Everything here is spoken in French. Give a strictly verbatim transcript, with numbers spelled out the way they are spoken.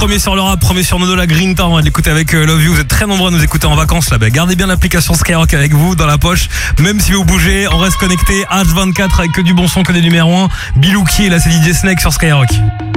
premier sur le rap, premier sur Nono la Green Town. On va l'écouter avec euh, Love You. Vous êtes très nombreux à nous écouter en vacances là-bas. Gardez bien l'application Skyrock avec vous dans la poche. Même si vous bougez, on reste connecté H vingt-quatre avec que du bon son, que des numéros un. Bilouki et là c'est D J Snake sur Skyrock.